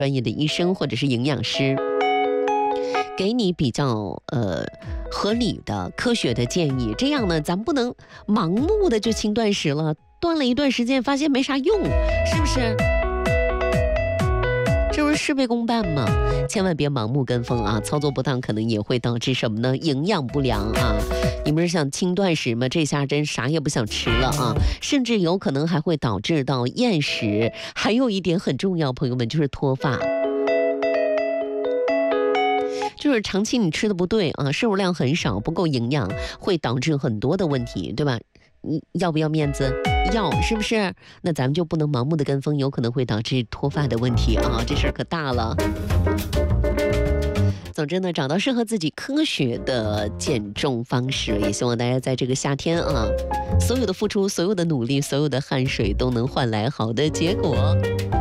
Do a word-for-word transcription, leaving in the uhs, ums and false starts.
专业的医生或者是营养师，给你比较呃合理的科学的建议。这样呢，咱不能盲目的就轻断食了，断了一段时间发现没啥用，是不是？这不是事倍功半吗？千万别盲目跟风啊！操作不当可能也会导致什么呢？营养不良啊！你不是想轻断食吗？这下真啥也不想吃了啊！甚至有可能还会导致到厌食。还有一点很重要，朋友们，就是脱发。就是长期你吃的不对啊，摄入量很少，不够营养，会导致很多的问题，对吧？你要不要面子？要，是不是？那咱们就不能盲目的跟风，有可能会导致脱发的问题啊，这事儿可大了。总之呢，找到适合自己科学的减重方式，也希望大家在这个夏天啊，所有的付出、所有的努力、所有的汗水都能换来好的结果。